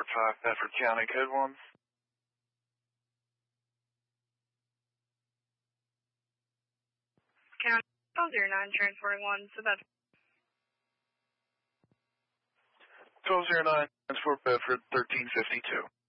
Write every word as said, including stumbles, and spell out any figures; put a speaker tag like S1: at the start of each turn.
S1: five, Bedford County, code one.
S2: County zero nine, transporting one to Bedford.
S1: twelve oh nine, transport Bedford, thirteen fifty-two.